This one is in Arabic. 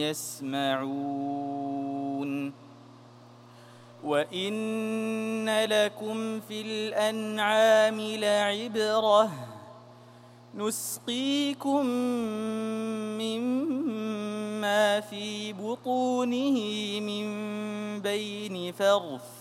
يسمعون وإن لكم في الأنعام لعبرة نسقيكم مما في بطونه من بين فرث